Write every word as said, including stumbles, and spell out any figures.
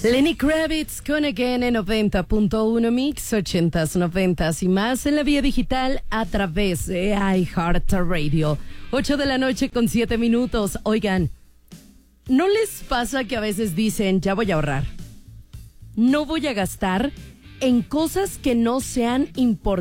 Lenny Kravitz con Again en noventa punto uno Mix, ochentas, noventas y más en la vía digital a través de iHeartRadio. ocho de la noche con siete minutos. Oigan, ¿no les pasa que a veces dicen, ya voy a ahorrar? No voy a gastar en cosas que no sean importantes.